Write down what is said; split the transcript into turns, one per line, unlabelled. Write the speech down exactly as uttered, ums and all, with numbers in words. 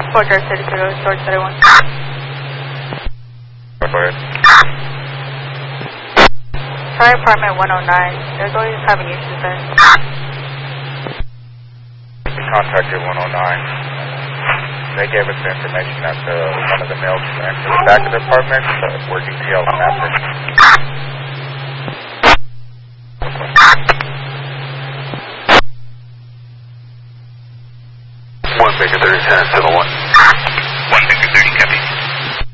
Fort Drive City Zero, Storage Center one.
Go ahead.
Try apartment one oh nine. They're always having issues there.
We contacted one oh nine. They gave us the information that the, one of the males ran to the back of the apartment, but we're detailing after.
One Baker thirty ten, seven one.